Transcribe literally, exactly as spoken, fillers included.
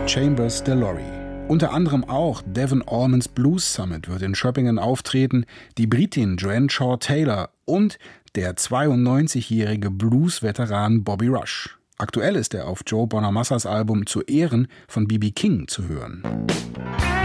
Chambers DeLory. Unter anderem auch Devon Allmans Blues Summit wird in Schöppingen auftreten, die Britin Joanne Shaw Taylor und der zweiundneunzigjährige Blues-Veteran Bobby Rush. Aktuell ist er auf Joe Bonamassas Album Zu Ehren von B B King zu hören.